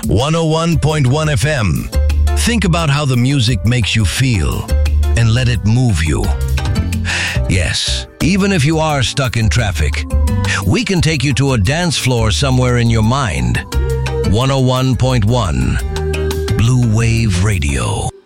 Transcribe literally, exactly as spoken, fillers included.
one oh one point one F M. Think about how the music makes you feel and let it move you. Yes, even if you are stuck in traffic, we can take you to a dance floor somewhere in your mind. one oh one point one Blue Wave Radio.